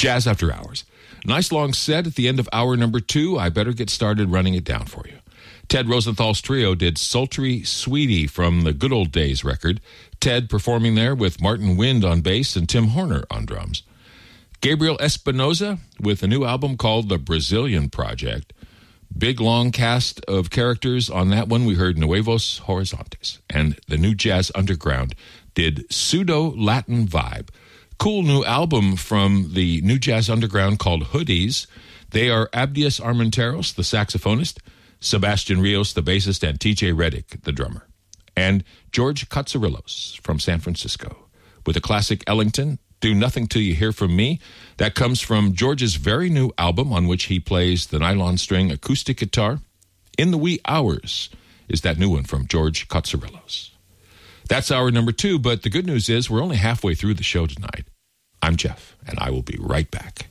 Jazz After Hours. Nice long set at the end of hour number 2. I better get started running it down for you. Ted Rosenthal's trio did Sultry Sweetie from the Good Old Days record. Ted performing there with Martin Wind on bass and Tim Horner on drums. Gabriel Espinoza with a new album called The Brazilian Project. Big, long cast of characters on that one. We heard Nuevos Horizontes. And the New Jazz Underground did Pseudo-Latin Vibe. Cool new album from the New Jazz Underground called Hoodies. They are Abdias Armenteros, the saxophonist, Sebastian Rios, the bassist, and TJ Reddick, the drummer. And George Katsarillos from San Francisco with a classic Ellington, Do Nothing Till You Hear From Me. That comes from George's very new album on which he plays the nylon string acoustic guitar. In the Wee Hours is that new one from George Katsarillos. That's hour number 2, but the good news is we're only halfway through the show tonight. I'm Jeff, and I will be right back.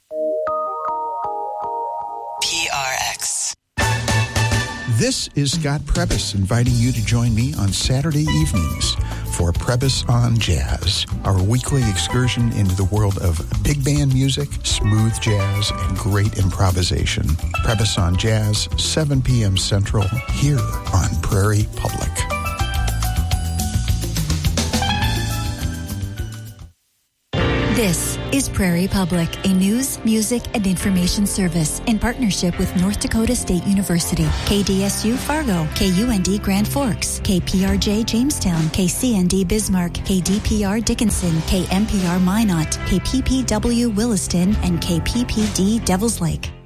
PRX. This is Scott Prebys inviting you to join me on Saturday evenings for Prebys on Jazz, our weekly excursion into the world of big band music, smooth jazz, and great improvisation. Prebys on Jazz, 7 p.m. Central, here on Prairie Public. This is Prairie Public, a news, music, and information service in partnership with North Dakota State University, KDSU Fargo, KUND Grand Forks, KPRJ Jamestown, KCND Bismarck, KDPR Dickinson, KMPR Minot, KPPW Williston, and KPPD Devils Lake.